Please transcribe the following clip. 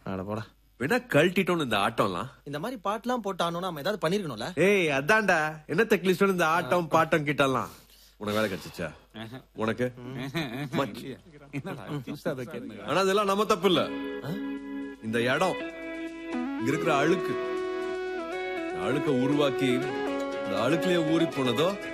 அட போடா. வேணா கழட்டிட்டோம் இந்த ஆட்டம்லாம். இந்த மாதிரி பாட்டுலாம் போட்டானோ நம்ம ஏதாவது பண்ணிருக்கணும்ல. ஏய் அதான்டா என்ன தெக்லிஸ்டோம் இந்த ஆட்டம் பாட்டம் கிட்டலாம். உனக்கு வேலை கிடைச்சிச்சா? உனக்கு ஆனா அதெல்லாம் நம்ம தப்பு இல்ல. இந்த இடம் இங்க இருக்கிற அழுக்க உருவாக்கி இந்த அழுக்குலயே ஊறி போனதோ